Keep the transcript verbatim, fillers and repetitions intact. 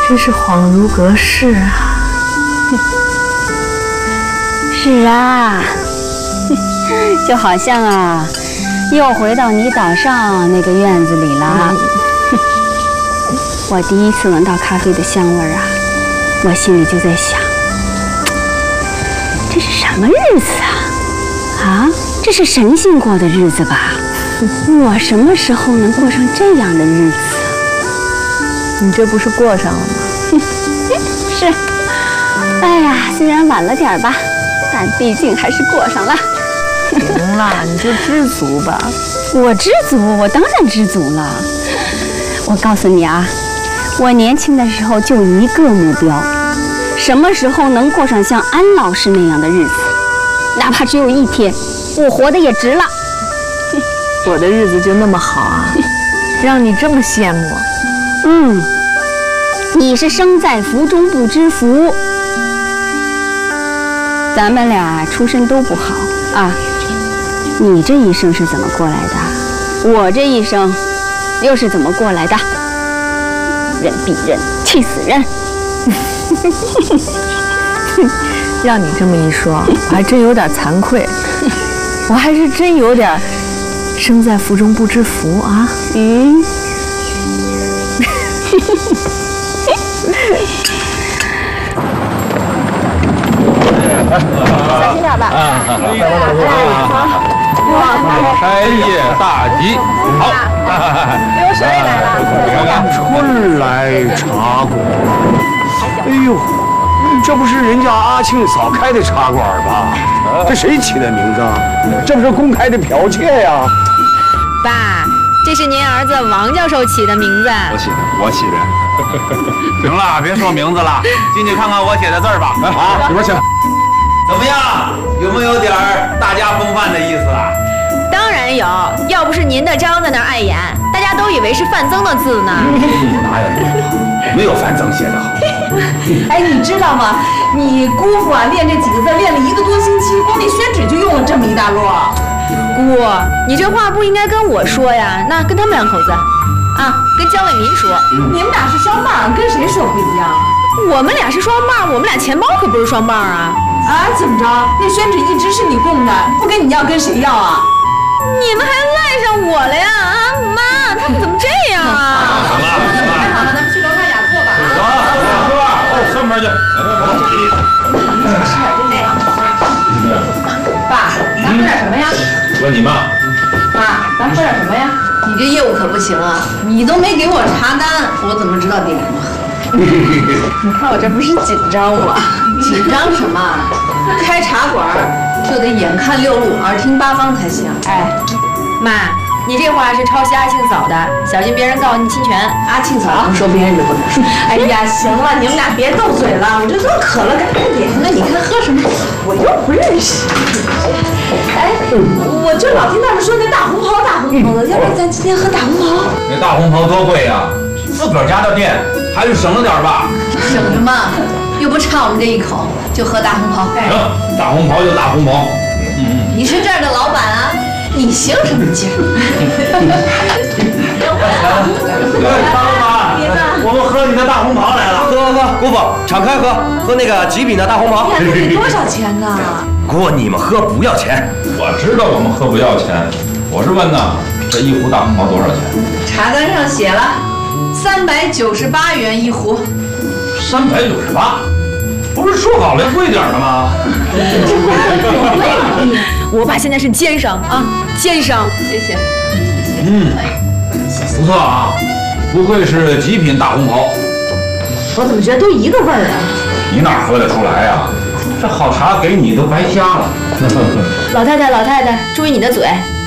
真是恍如隔世啊！ 是啊，就好像啊，又回到你岛上那个院子里了。嗯、我第一次闻到咖啡的香味儿啊，我心里就在想，这是什么日子啊？啊，这是神仙过的日子吧？我什么时候能过上这样的日子？ 你这不是过上了吗？ 是。哎呀，虽然晚了点吧，但毕竟还是过上了。 行了，你就知足吧。 我知足，我当然知足了。我告诉你啊，我年轻的时候就一个目标，什么时候能过上像安老师那样的日子，哪怕只有一天，我活得也值了。 我的日子就那么好啊，让你这么羡慕。 嗯，你是生在福中不知福，咱们俩出身都不好啊。你这一生是怎么过来的？我这一生又是怎么过来的？人比人气死人。 让你这么一说，我还真有点惭愧，我还是真有点生在福中不知福啊。 嗯。小心点吧。 开业大吉！好， 刘水也来了。 你看看， 春来茶馆。哎呦，这不是人家阿庆嫂开的茶馆吧？这谁起的名字啊？这不是公开的剽窃呀！ 爸，这是您儿子王教授起的名字。 我起的，我起的。行了，别说名字了，进去看看我写的字儿吧。啊，里边请。怎么样？有没有点儿大家风范的意思啊？ 当然有，要不是您的章在那儿碍眼，大家都以为是范增的字呢。 哪有没有范增写的好？ 哎，你知道吗？你姑父啊，练这几个字练了一个多星期，光那宣纸就用了这么一大摞。 姑，你这话不应该跟我说呀，那跟他们两口子，啊，跟姜伟民说。 你们俩是双棒，跟谁说不一样？ 我们俩是双棒，我们俩钱包可不是双棒啊。 啊，怎么着？那宣纸一直是你供的，不跟你要跟谁要啊？ 你们还赖上我了呀？啊，妈，他们怎么这样啊？ 好了， 好了，咱们去楼下雅座吧。 走，走吧，哦，上边去。 爸，咱喝点什么呀？ 问你妈。 妈，咱喝点什么呀？ 你这业务可不行啊！你都没给我查单，我怎么知道点什么喝？ 你看我这不是紧张吗？ 紧张什么？开茶馆就得眼看六路，耳听八方才行。 哎，妈，你这话是抄袭阿庆嫂的，小心别人告你侵权。 阿庆嫂不说，别人就不能说。 哎呀，行了，你们俩别斗嘴了，我这都渴了，赶快点。 那你看喝什么？ 我又不认识。哎，我就老听他们说那大红袍，大红袍的，要不然咱今天喝大红袍？ 那大红袍多贵呀！自个儿家的店，还是省着点吧。 省着嘛，又不差我们这一口，就喝大红袍。 行，大红袍就大红袍。嗯嗯。 你是这儿的老板啊，你行什么劲？ 大老板，我们喝你的大红袍来了。 喝喝喝，姑父敞开喝，喝那个极品的大红袍。 哎呀，这得多少钱呢？ 姑，你们喝不要钱。 我知道我们喝不要钱，我是问呢，这一壶大红袍多少钱？ 茶单上写了，三百九十八元一壶。 三百九十八，不是说好了贵点的吗？ 我爸现在是奸商啊，奸商。 谢谢。 嗯，不错啊，不愧是极品大红袍。 我怎么觉得都一个味儿啊？ 你哪喝得出来呀？这好茶给你都白瞎了。 老太太，老太太，注意你的嘴。